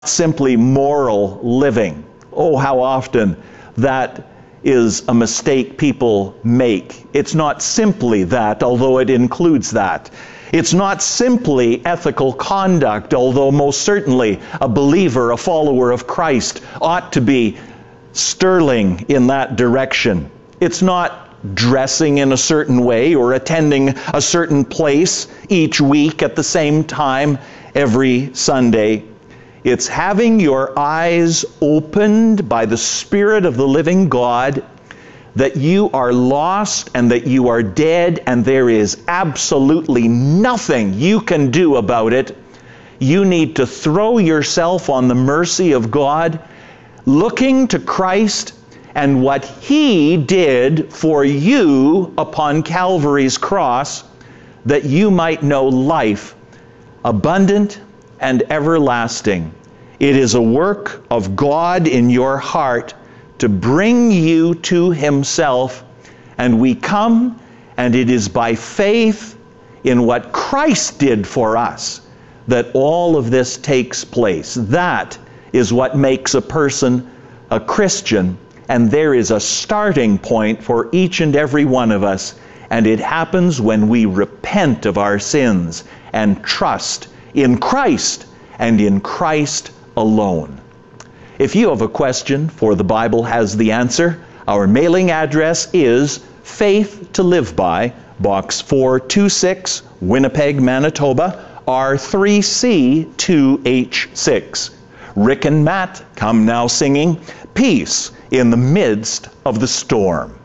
simply moral living. Oh, how often that is a mistake people make. It's not simply that, although it includes that. It's not simply ethical conduct, although most certainly a believer, a follower of Christ, ought to be sterling in that direction. It's not dressing in a certain way or attending a certain place each week at the same time every Sunday. It's having your eyes opened by the Spirit of the living God that you are lost and that you are dead and there is absolutely nothing you can do about it. You need to throw yourself on the mercy of God, looking to Christ and what He did for you upon Calvary's cross, that you might know life abundant and everlasting. It is a work of God in your heart to bring you to Himself, and we come, and it is by faith in what Christ did for us that all of this takes place. That is what makes a person a Christian, and there is a starting point for each and every one of us, and it happens when we repent of our sins and trust in Christ and in Christ alone. If you have a question for The Bible Has the Answer, our mailing address is Faith to Live By, Box 426, Winnipeg, Manitoba, R3C 2H6. Rick and Matt come now singing Peace in the Midst of the Storm.